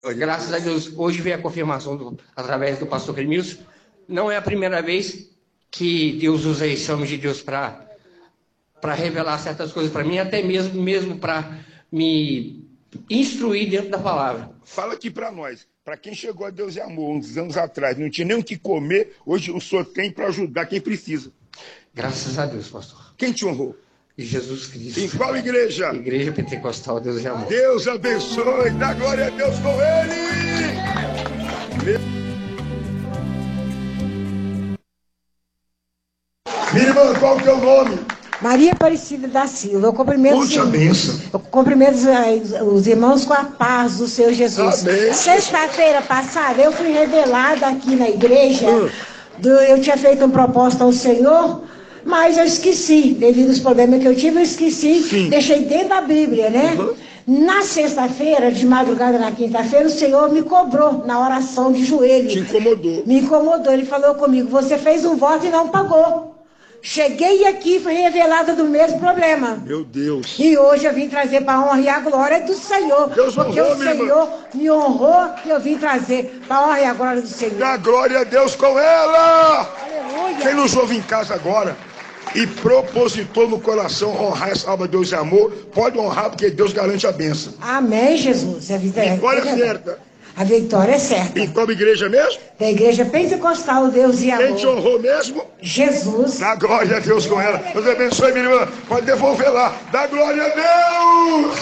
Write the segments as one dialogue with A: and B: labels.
A: Graças a Deus, hoje veio a confirmação através do pastor Clemilson. Não é a primeira vez que Deus usa esse homem de Deus para revelar certas coisas para mim, até mesmo para me instruir dentro da palavra.
B: Fala aqui para nós, para quem chegou a Deus é Amor, uns anos atrás, não tinha nem o que comer, hoje o senhor tem para ajudar quem precisa.
A: Graças a Deus, pastor.
B: Quem te honrou?
A: Jesus Cristo.
B: Em qual igreja?
A: Igreja Pentecostal, Deus é Amor.
B: Deus abençoe, dá glória a Deus com ele! Minha irmã, qual é o teu nome?
C: Maria Aparecida da Silva. Eu cumprimento, os irmãos com a paz do Senhor Jesus. Sexta-feira passada, eu fui revelada aqui na igreja. Eu tinha feito um propósito ao Senhor, mas eu esqueci. Devido aos problemas que eu tive, eu esqueci. Sim. Deixei dentro da Bíblia, né? Na sexta-feira, de madrugada na quinta-feira, o Senhor me cobrou na oração de joelho.
B: Te incomodou.
C: Me incomodou. Ele falou comigo, você fez um voto e não pagou. Cheguei aqui e fui revelada do mesmo problema.
B: Meu Deus.
C: E hoje eu vim trazer para a honra e a glória do Senhor.
B: Deus
C: porque
B: honrou,
C: o Senhor me honrou e eu vim trazer para a honra e a glória do Senhor.
B: Dá glória a Deus com ela.
C: Aleluia.
B: Quem nos ouve em casa agora e propositou no coração honrar essa alma de Deus e amor, pode honrar porque Deus garante a bênção.
C: Amém, Jesus. A
B: vitória é certa.
C: A vitória é certa.
B: Em qual igreja mesmo?
C: Da igreja Pentecostal, Deus e Amor.
B: Quem te honrou mesmo?
C: Jesus.
B: Dá glória a Deus com ela. Deus abençoe, minha irmã. Pode devolver lá. Dá glória a Deus.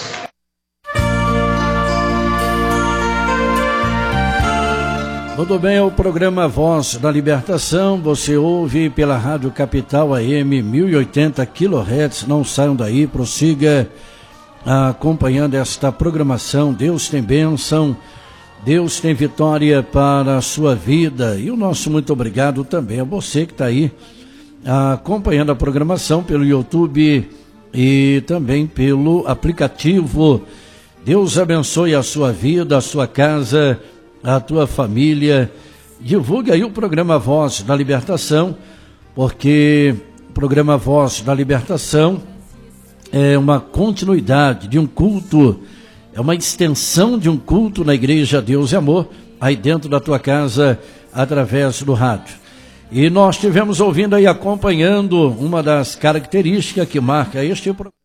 D: Tudo bem, é o programa Voz da Libertação. Você ouve pela Rádio Capital AM 1080 kHz. Não saiam daí, prossiga acompanhando esta programação. Deus tem bênção. Deus tem vitória para a sua vida. E o nosso muito obrigado também a você que está aí acompanhando a programação pelo YouTube e também pelo aplicativo. Deus abençoe a sua vida, a sua casa, a tua família. Divulgue aí o programa Voz da Libertação, porque o programa Voz da Libertação é uma continuidade de um culto. É uma extensão de um culto na Igreja Deus e Amor, aí dentro da tua casa, através do rádio. E nós estivemos ouvindo aí, acompanhando uma das características que marca este programa.